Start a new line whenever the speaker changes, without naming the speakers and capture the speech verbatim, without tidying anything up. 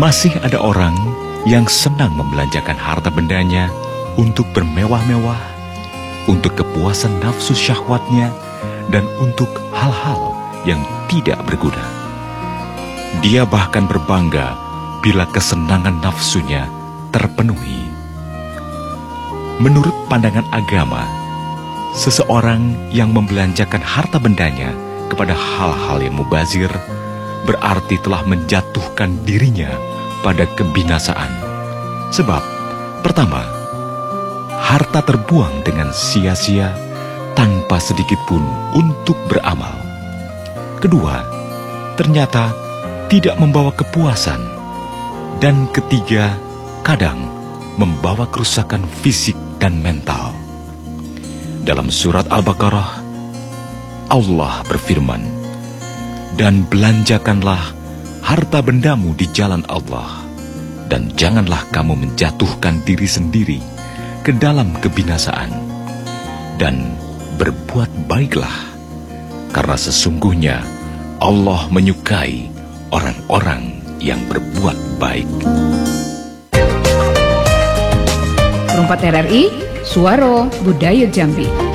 Masih ada orang yang senang membelanjakan harta bendanya untuk bermewah-mewah, untuk kepuasan nafsu syahwatnya, dan untuk hal-hal yang tidak berguna. Dia bahkan berbangga bila kesenangan nafsunya terpenuhi. Menurut pandangan agama, seseorang yang membelanjakan harta bendanya kepada hal-hal yang mubazir berarti telah menjatuhkan dirinya pada kebinasaan. Sebab, pertama, harta terbuang dengan sia-sia tanpa sedikit pun untuk beramal. Kedua, ternyata tidak membawa kepuasan. Dan ketiga, kadang membawa kerusakan fisik dan mental. Dalam surat Al-Baqarah, Allah berfirman, "Dan belanjakanlah harta bendamu di jalan Allah, dan janganlah kamu menjatuhkan diri sendiri ke dalam kebinasaan, dan berbuat baiklah, karena sesungguhnya Allah menyukai orang-orang yang berbuat baik."
Perumpat R R I, Suara Budaya Jambi.